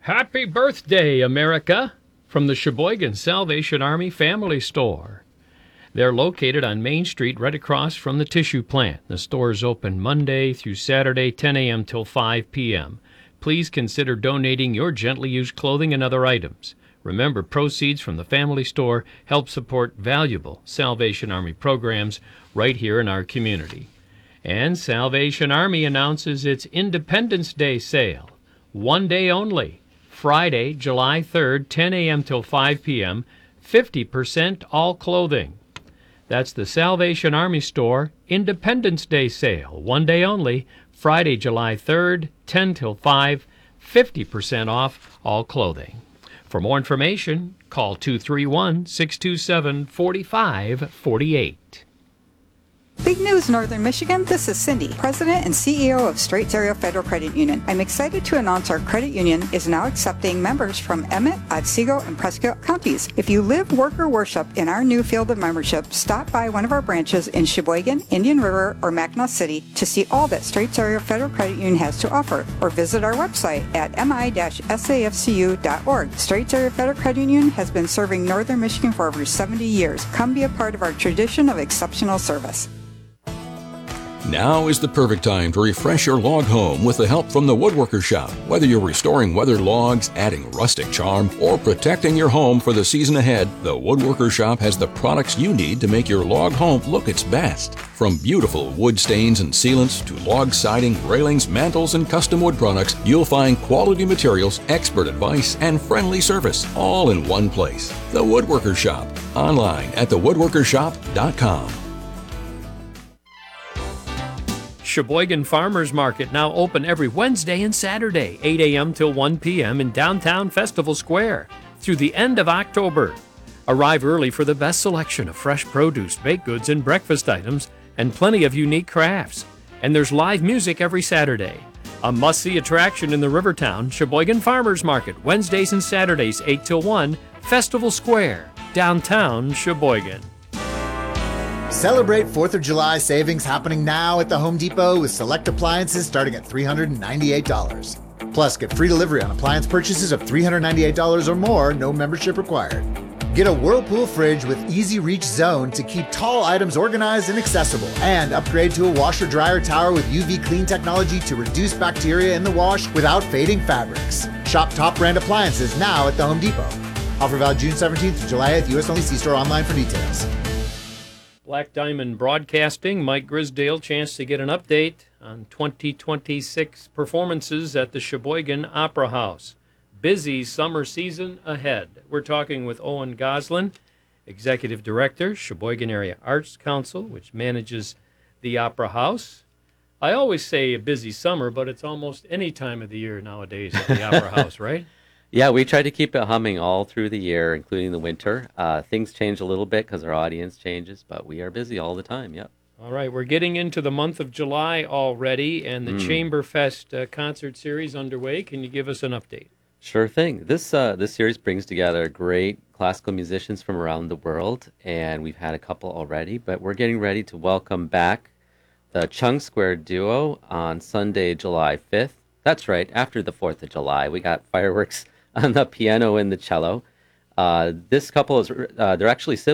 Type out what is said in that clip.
Happy birthday, America, from the Sheboygan Salvation Army Family Store. They're located on Main Street right across from the tissue plant. The store is open Monday through Saturday, 10 a.m. till 5 p.m. Please consider donating your gently used clothing and other items. Remember, proceeds from the family store help support valuable Salvation Army programs right here in our community. And Salvation Army announces its Independence Day sale. One day only. Friday, July 3rd, 10 a.m. till 5 p.m., 50% all clothing. That's the Salvation Army Store Independence Day sale. One day only. Friday, July 3rd, 10 till 5, 50% off all clothing. For more information, call 231-627-4548. Big news, Northern Michigan. This is Cindy, President and CEO of Straits Area Federal Credit Union. I'm excited to announce our credit union is now accepting members from Emmett, Otsego, and Prescott counties. If you live, work, or worship in our new field of membership, stop by one of our branches in Sheboygan, Indian River, or Mackinac City to see all that Straits Area Federal Credit Union has to offer, or visit our website at mi-safcu.org. Straits Area Federal Credit Union has been serving Northern Michigan for over 70 years. Come be a part of our tradition of exceptional service. Now is the perfect time to refresh your log home with the help from the Woodworker Shop. Whether you're restoring weathered logs, adding rustic charm, or protecting your home for the season ahead, the Woodworker Shop has the products you need to make your log home look its best. From beautiful wood stains and sealants to log siding, railings, mantles, and custom wood products, you'll find quality materials, expert advice, and friendly service all in one place. The Woodworker Shop. Online at thewoodworkershop.com. Sheboygan Farmers Market now open every Wednesday and Saturday, 8 a.m. till 1 p.m. in downtown Festival Square through the end of October. Arrive early for the best selection of fresh produce, baked goods, and breakfast items, and plenty of unique crafts. And there's live music every Saturday. A must-see attraction in the Rivertown, Sheboygan Farmers Market, Wednesdays and Saturdays, 8 till 1, Festival Square, downtown Sheboygan. Celebrate 4th of July savings happening now at the Home Depot with select appliances starting at $398. Plus, get free delivery on appliance purchases of $398 or more, no membership required. Get a Whirlpool fridge with Easy Reach Zone to keep tall items organized and accessible. And upgrade to a washer-dryer tower with UV Clean technology to reduce bacteria in the wash without fading fabrics. Shop top brand appliances now at the Home Depot. Offer valid June 17th to July 8th. U.S. only. See store online for details. Black Diamond Broadcasting, Mike Grisdale, chance to get an update on 2026 performances at the Sheboygan Opera House. Busy summer season ahead. We're talking with Owen Goslin, Executive Director, Sheboygan Area Arts Council, which manages the Opera House. I always say a busy summer, but it's almost any time of the year nowadays at the Opera House, right? Yeah, we try to keep it humming all through the year, including the winter. Things change a little bit because our audience changes, but we are busy all the time, yep. All right, we're getting into the month of July already, and the Chamberfest concert series underway. Can you give us an update? Sure thing. This series brings together great classical musicians from around the world, and we've had a couple already, but we're getting ready to welcome back the Chung Square Duo on Sunday, July 5th. That's right, after the 4th of July. We got fireworks on the piano and the cello. This couple is they're actually